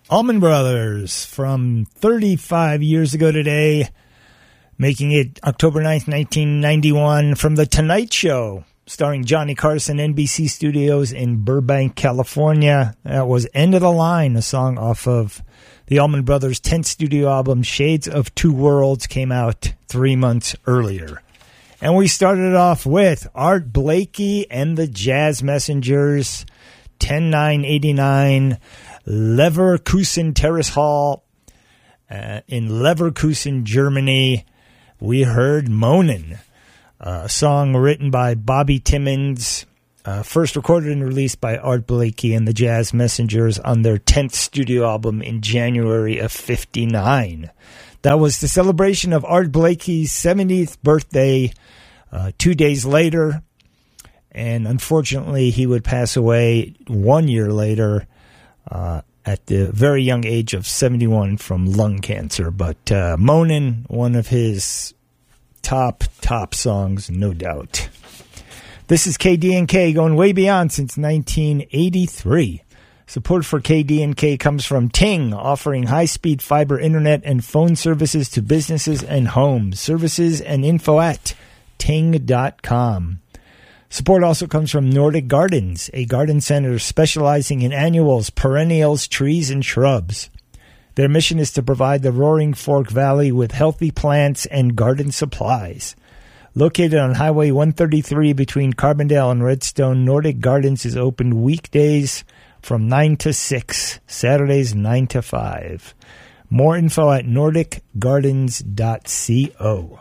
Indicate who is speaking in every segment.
Speaker 1: Allman Brothers from 35 years ago today, making it October 9th, 1991, from The Tonight Show, starring Johnny Carson, NBC Studios in Burbank, California. That was End of the Line, a song off of the Allman Brothers' 10th studio album, Shades of Two Worlds, came out 3 months earlier. And we started off with Art Blakey and the Jazz Messengers, 10-9-89, Leverkusen Terrace Hall in Leverkusen, Germany. We heard Moanin', a song written by Bobby Timmons, first recorded and released by Art Blakey and the Jazz Messengers on their 10th studio album in January of 59. That was the celebration of Art Blakey's 70th birthday 2 days later, and unfortunately he would pass away 1 year later at the very young age of 71 from lung cancer. But Moanin', one of his top songs, no doubt. This is KDNK, going way beyond since 1983. Support for KDNK comes from Ting, offering high-speed fiber internet and phone services to businesses and homes. Services and info at ting.com. Support also comes from Nordic Gardens, a garden center specializing in annuals, perennials, trees, and shrubs. Their mission is to provide the Roaring Fork Valley with healthy plants and garden supplies. Located on Highway 133 between Carbondale and Redstone, Nordic Gardens is open weekdays from 9 to 6, Saturdays 9 to 5. More info at nordicgardens.co.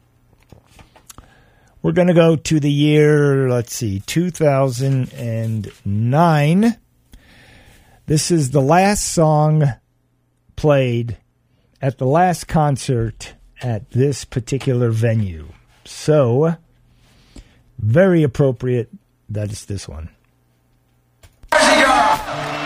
Speaker 1: We're going to go to the year, 2009. This is the last song played at the last concert at this particular venue. So, very appropriate that it's this one.